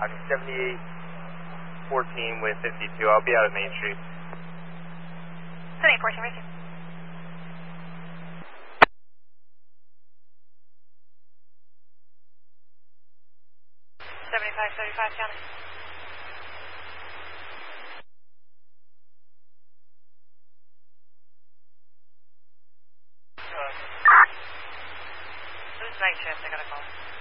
I'm 7814 with 52. I'll be out of Main Street. 7814, right here. 7535, county. This is night shift, I got a call.